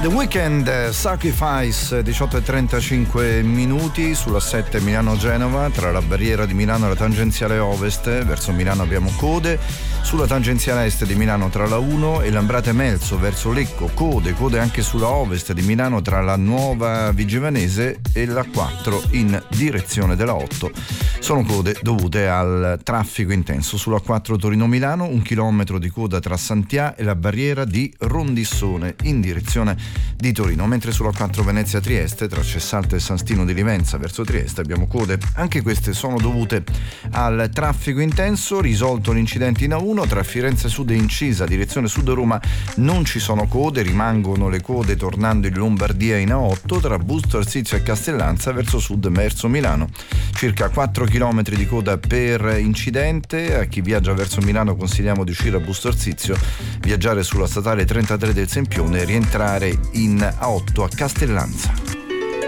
The Weekend, Sacrifice, 18:35 minuti sulla 7 Milano-Genova, tra la barriera di Milano e la tangenziale ovest. Verso Milano abbiamo code, sulla tangenziale est di Milano tra la 1 e l'Ambrate Melzo verso Lecco, code anche sulla ovest di Milano tra la Nuova Vigivanese e la 4 in direzione della 8. Sono code dovute al traffico intenso. Sulla 4 Torino-Milano, 1 chilometro di coda tra Santià e la barriera di Rondissone in direzione di Torino, mentre sulla 4 Venezia-Trieste tra Cessalta e San Stino di Livenza verso Trieste abbiamo code. Anche queste sono dovute al traffico intenso. Risolto l'incidente in A1 tra Firenze Sud e Incisa direzione Sud Roma, non ci sono code, rimangono le code tornando in Lombardia in A8 tra Busto Arsizio e Castellanza verso sud verso Milano. Circa 4 km di coda per incidente. A chi viaggia verso Milano consigliamo di uscire a Busto Arsizio, viaggiare sulla statale 33 del Sempione e rientrare in A8 a Castellanza.